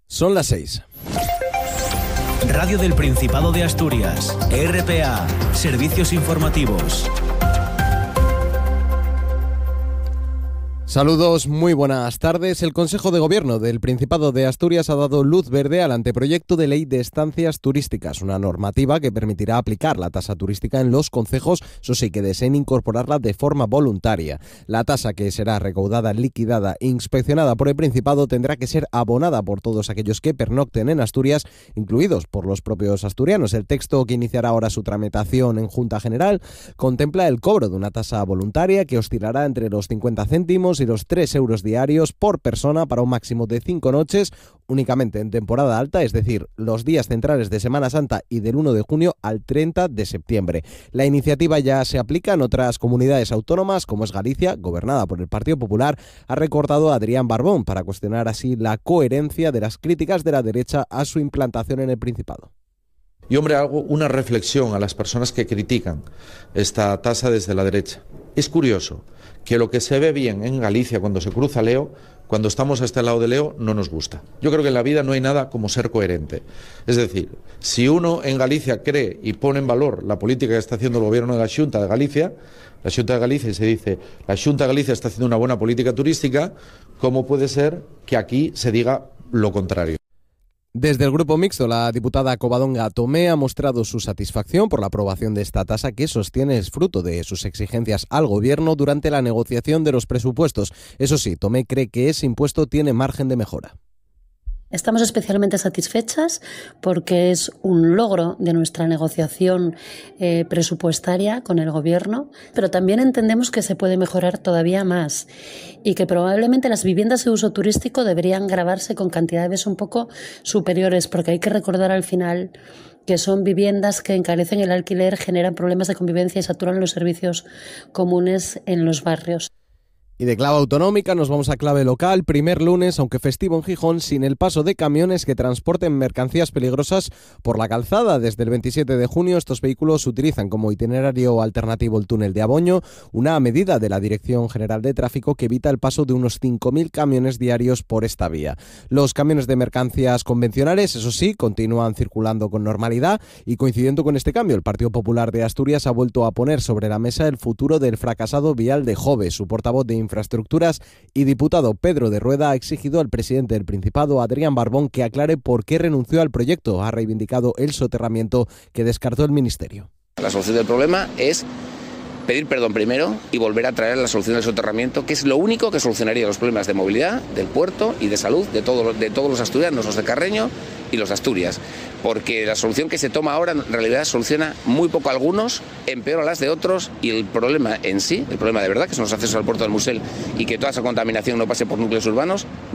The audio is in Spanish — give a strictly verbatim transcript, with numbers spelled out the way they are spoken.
Son las seis. Radio del Principado de Asturias, R P A, Servicios Informativos. Saludos, muy buenas tardes. El Consejo de Gobierno del Principado de Asturias ha dado luz verde al anteproyecto de ley de estancias turísticas, una normativa que permitirá aplicar la tasa turística en los concejos, eso sí, que deseen incorporarla de forma voluntaria. La tasa, que será recaudada, liquidada e inspeccionada por el Principado, tendrá que ser abonada por todos aquellos que pernocten en Asturias, incluidos por los propios asturianos. El texto, que iniciará ahora su tramitación en Junta General, contempla el cobro de una tasa voluntaria que oscilará entre los cincuenta céntimos y los tres euros diarios por persona para un máximo de cinco noches, únicamente en temporada alta, es decir, los días centrales de Semana Santa y del uno de junio al treinta de septiembre. La iniciativa ya se aplica en otras comunidades autónomas, como es Galicia, gobernada por el Partido Popular, ha recordado Adrián Barbón, para cuestionar así la coherencia de las críticas de la derecha a su implantación en el Principado. Y hombre, hago una reflexión a las personas que critican esta tasa desde la derecha. Es curioso que lo que se ve bien en Galicia cuando se cruza Leo, cuando estamos a este lado de Leo, no nos gusta. Yo creo que en la vida no hay nada como ser coherente. Es decir, si uno en Galicia cree y pone en valor la política que está haciendo el gobierno de la Xunta de Galicia, la Xunta de Galicia, y se dice, la Xunta de Galicia está haciendo una buena política turística, ¿cómo puede ser que aquí se diga lo contrario? Desde el Grupo Mixto, la diputada Covadonga Tomé ha mostrado su satisfacción por la aprobación de esta tasa, que sostiene es fruto de sus exigencias al Gobierno durante la negociación de los presupuestos. Eso sí, Tomé cree que ese impuesto tiene margen de mejora. Estamos especialmente satisfechas porque es un logro de nuestra negociación eh, presupuestaria con el Gobierno, pero también entendemos que se puede mejorar todavía más y que probablemente las viviendas de uso turístico deberían gravarse con cantidades un poco superiores, porque hay que recordar al final que son viviendas que encarecen el alquiler, generan problemas de convivencia y saturan los servicios comunes en los barrios. Y de clave autonómica nos vamos a clave local. Primer lunes, aunque festivo en Gijón, sin el paso de camiones que transporten mercancías peligrosas por la calzada. Desde el veintisiete de junio estos vehículos utilizan como itinerario alternativo el túnel de Aboño, una medida de la Dirección General de Tráfico que evita el paso de unos cinco mil camiones diarios por esta vía. Los camiones de mercancías convencionales, eso sí, continúan circulando con normalidad, y coincidiendo con este cambio, el Partido Popular de Asturias ha vuelto a poner sobre la mesa el futuro del fracasado vial de Jove. Su portavoz de Infraestructuras y diputado Pedro de Rueda ha exigido al presidente del Principado, Adrián Barbón, que aclare por qué renunció al proyecto. Ha reivindicado el soterramiento que descartó el Ministerio. La solución del problema es pedir perdón primero y volver a traer la solución del soterramiento, que es lo único que solucionaría los problemas de movilidad, del puerto y de salud de, todo, de todos los asturianos, los de Carreño y los de Asturias. Porque la solución que se toma ahora en realidad soluciona muy poco a algunos, empeora las de otros, y el problema en sí, el problema de verdad, que son los accesos al puerto del Musel y que toda esa contaminación no pase por núcleos urbanos,